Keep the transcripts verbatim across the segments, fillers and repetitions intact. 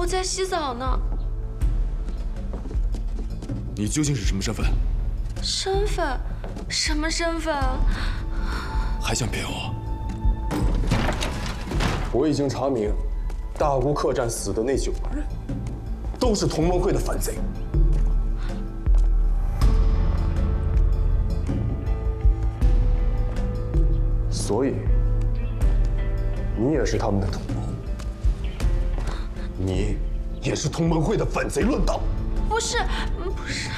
在洗澡呢。 你究竟是什么身份？ 身份？什么身份？ 还想骗我？ 我已经查明，大沽客栈死的那九个人，都是同盟会的反贼。所以，你也是他们的同盟，你也是同盟会的反贼乱党。 不是，不是，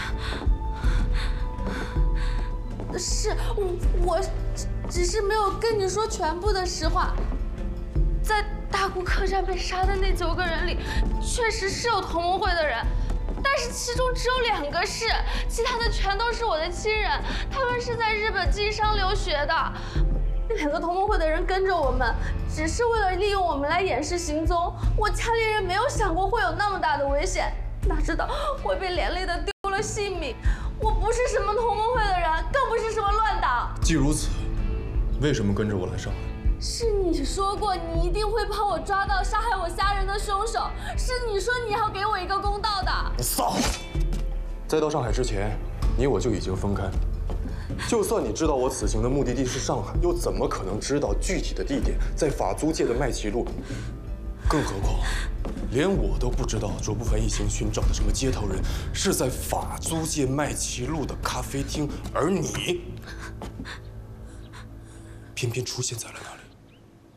是我，我只是没有跟你说全部的实话。在大沽客栈被杀的那九个人里，确实是有同盟会的人，但是其中只有两个是，其他的全都是我的亲人，他们是在日本经商留学的。那两个同盟会的人跟着我们，只是为了利用我们来掩饰行踪。我家里人没有想过会有那么大的危险，哪知道会被连累的丢了性命。我不是什么同盟会的人，更不是什么乱党。 既如此，为什么跟着我来上海？ 是你说过你一定会帮我抓到杀害我家人的凶手，是你说你要给我一个公道的。 你骚！在到上海之前，你我就已经分开。就算你知道我此行的目的地是上海，又怎么可能知道具体的地点在法租界的麦琪路？更何况，连我都不知道卓不凡一行寻找的什么接头人是在法租界麦琪路的咖啡厅，而你偏偏出现在了那里。